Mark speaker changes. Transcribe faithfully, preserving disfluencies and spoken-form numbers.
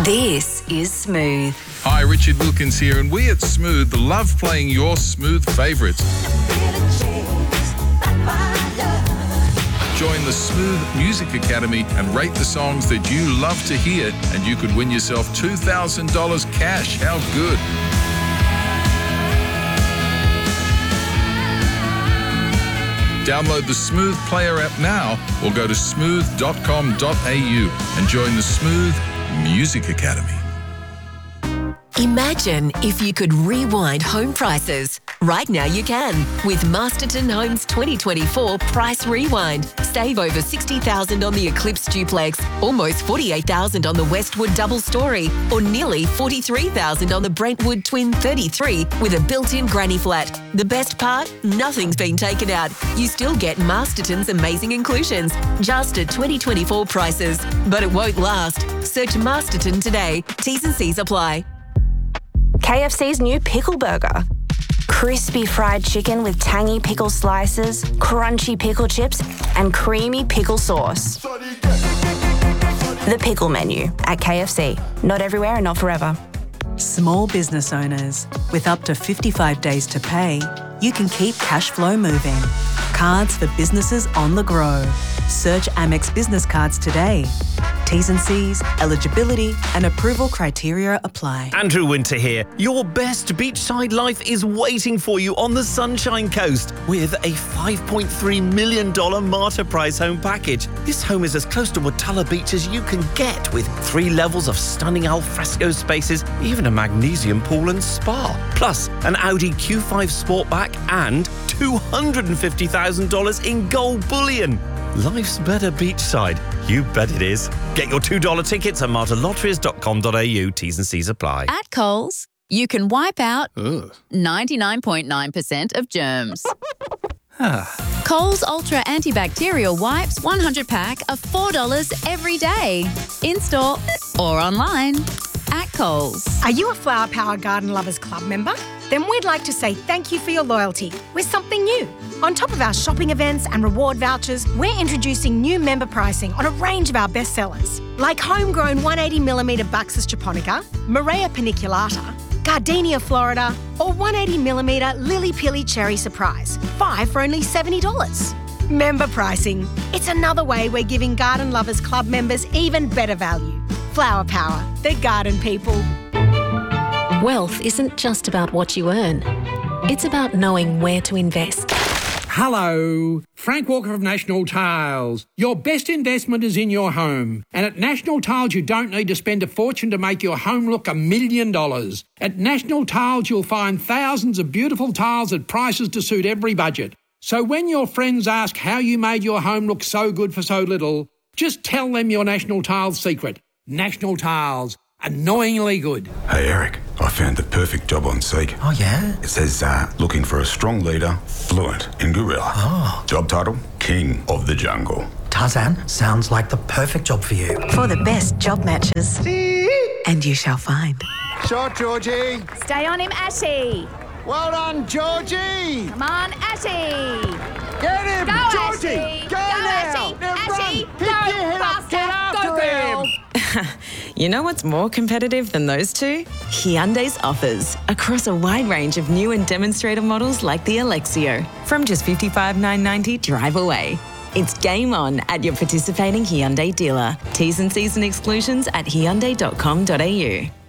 Speaker 1: This is Smooth.
Speaker 2: Hi, Richard Wilkins here, and we at Smooth love playing your Smooth favourites. Join the Smooth Music Academy and rate the songs that you love to hear, and you could win yourself two thousand dollars cash. How good? Download the Smooth Player app now or go to smooth dot com dot a u and join the Smooth Music Academy.
Speaker 3: Imagine if you could rewind home prices. Right now you can with Masterton Homes twenty twenty-four Price Rewind. Save over sixty thousand dollars on the Eclipse Duplex, almost forty-eight thousand dollars on the Westwood Double Story, or nearly forty-three thousand dollars on the Brentwood Twin thirty-three with a built-in granny flat. The best part? Nothing's been taken out. You still get Masterton's amazing inclusions, just at twenty twenty-four prices. But it won't last. Search Masterton today. T's and C's apply.
Speaker 4: K F C's new Pickle Burger. Crispy fried chicken with tangy pickle slices, crunchy pickle chips, and creamy pickle sauce. The Pickle Menu at K F C. Not everywhere and not forever.
Speaker 5: Small business owners, with up to fifty-five days to pay, you can keep cash flow moving. Cards for businesses on the go. Search Amex Business Cards today. T's and C's, eligibility and approval criteria apply.
Speaker 6: Andrew Winter here. Your best beachside life is waiting for you on the Sunshine Coast with a five point three million dollars Marta Price home package. This home is as close to Watala Beach as you can get, with three levels of stunning alfresco spaces, even a magnesium pool and spa. Plus, an Audi Q five Sportback and two hundred fifty thousand dollars in gold bullion. Life's better beachside. You bet it is. Get your two dollar tickets at marta lotteries dot com dot a u. T's and C's apply.
Speaker 7: At Coles, you can wipe out ninety-nine point nine percent of germs. Coles Ultra Antibacterial Wipes one hundred pack are four dollars every day. In-store or online. At Coles.
Speaker 8: Are you a Flower Power Garden Lovers Club member? Then we'd like to say thank you for your loyalty with something new. On top of our shopping events and reward vouchers, we're introducing new member pricing on a range of our best sellers, like homegrown one hundred eighty millimetre Buxus japonica, Morea paniculata, Gardenia Florida, or one hundred eighty millimetre Lily Pilly Cherry Surprise, five for only seventy dollars. Member pricing. It's another way we're giving Garden Lovers Club members even better value. Flower Power, the garden people.
Speaker 9: Wealth isn't just about what you earn. It's about knowing where to invest.
Speaker 10: Hello, Frank Walker of National Tiles. Your best investment is in your home. And at National Tiles, you don't need to spend a fortune to make your home look a million dollars. At National Tiles, you'll find thousands of beautiful tiles at prices to suit every budget. So when your friends ask how you made your home look so good for so little, just tell them your National Tiles secret. National Tiles. Annoyingly good.
Speaker 11: Hey Eric, I found the perfect job on Seek.
Speaker 12: Oh yeah?
Speaker 11: It says uh, looking for a strong leader, fluent in gorilla.
Speaker 12: Oh.
Speaker 11: Job title, King of the Jungle.
Speaker 12: Tarzan, sounds like the perfect job for you.
Speaker 13: For the best job matches.
Speaker 14: See?
Speaker 13: And you shall find.
Speaker 14: Shot, Georgie.
Speaker 15: Stay on him, Ashy.
Speaker 14: Well done, Georgie.
Speaker 15: Come on, Ashy.
Speaker 14: Get him,
Speaker 15: Go,
Speaker 14: Georgie.
Speaker 15: Ashy.
Speaker 14: Go,
Speaker 15: Go
Speaker 14: now.
Speaker 15: Ashy.
Speaker 14: Now
Speaker 15: Ashy.
Speaker 14: run.
Speaker 15: Go,
Speaker 14: Pick your head up. Get after
Speaker 15: Go, girl.
Speaker 14: him.
Speaker 16: You know what's more competitive than those two? Hyundai's offers across a wide range of new and demonstrator models like the Alexio. From just fifty-five thousand nine hundred ninety dollars drive away. It's game on at your participating Hyundai dealer. T's and C's and exclusions at hyundai dot com dot a u.